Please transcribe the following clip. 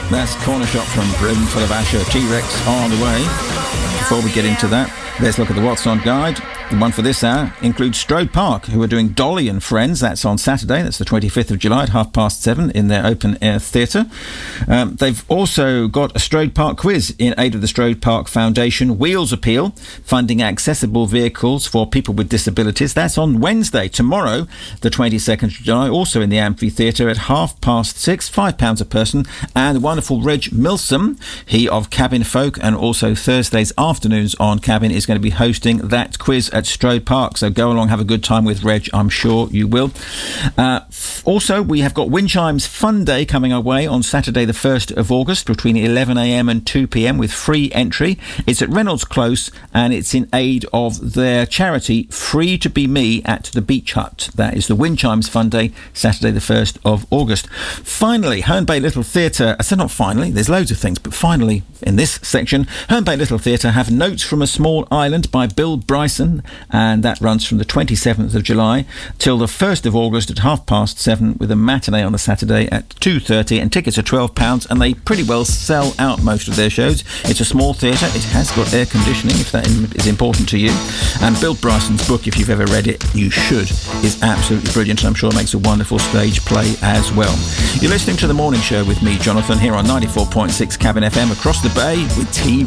That's Corner Shop from Brimful of Asher. T-Rex on the way. Before we get into that, let's look at the What's On guide. The one for this hour includes Strode Park, who are doing Dolly and Friends. That's on Saturday. That's the 25th of July at 7:30 in their open-air theatre. They've also got a Strode Park quiz in aid of the Strode Park Foundation. Wheels Appeal, funding accessible vehicles for people with disabilities. That's on Wednesday, tomorrow, the 22nd of July, also in the amphitheatre at 6:30, £5 a person. And the wonderful Reg Milsom, he of Cabin Folk, and also Thursdays afternoons on Cabin, is going to be hosting that quiz at Strode Park. So go along, have a good time with Reg. I'm sure you will. Also, we have got Wind Chimes Fun Day coming our way on Saturday the 1st of August between 11am and 2pm with free entry. It's at Reynolds Close and it's in aid of their charity Free to Be Me at the Beach Hut. That is the Wind Chimes Fun Day, Saturday the 1st of August. Finally, Herne Bay Little Theatre, I said not finally, there's loads of things, but finally in this section, Herne Bay Little Theatre have Notes from a Small Island by Bill Bryson, and that runs from the 27th of July till the 1st of August at 7:30 with a matinee on the Saturday at 2:30, and tickets are £12 and they pretty well sell out most of their shows. It's a small theatre, it has got air conditioning if that is important to you, and Bill Bryson's book, if you've ever read it, you should, is absolutely brilliant, and I'm sure it makes a wonderful stage play as well. You're listening to The Morning Show with me, Jonathan, here on 94.6 Cabin FM across the bay with T